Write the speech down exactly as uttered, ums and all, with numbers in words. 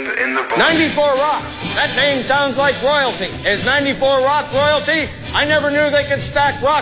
in the, in the book. ninety-four Rock. That name sounds like royalty. Is ninety-four Rock royalty? I never knew they could stack rock